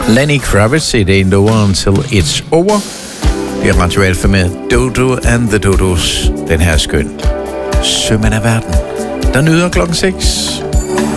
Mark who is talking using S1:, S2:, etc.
S1: Lenny Kravitz, It Ain't Over Until It's Over. Det er Radio Alfa med Dodo and the Dodos. Den her skøn sømand af verden, der nyder klokken 6.